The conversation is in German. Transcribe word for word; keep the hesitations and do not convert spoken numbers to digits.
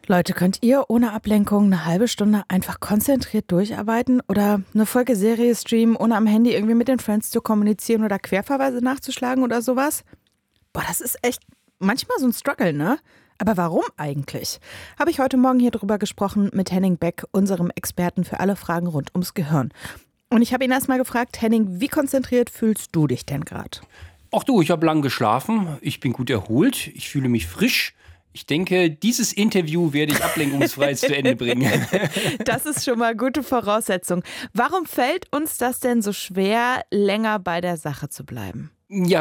Leute, könnt ihr ohne Ablenkung eine halbe Stunde einfach konzentriert durcharbeiten oder eine Folgeserie streamen, ohne am Handy irgendwie mit den Friends zu kommunizieren oder Querverweise nachzuschlagen oder sowas? Boah, das ist echt manchmal so ein Struggle, ne? Aber warum eigentlich? Habe ich heute Morgen hier drüber gesprochen mit Henning Beck, unserem Experten für alle Fragen rund ums Gehirn. Und ich habe ihn erst mal gefragt, Henning, wie konzentriert fühlst du dich denn gerade? Ach du, ich habe lang geschlafen, ich bin gut erholt, ich fühle mich frisch. Ich denke, dieses Interview werde ich ablenkungsfrei zu Ende bringen. Das ist schon mal gute Voraussetzung. Warum fällt uns das denn so schwer, länger bei der Sache zu bleiben? Ja,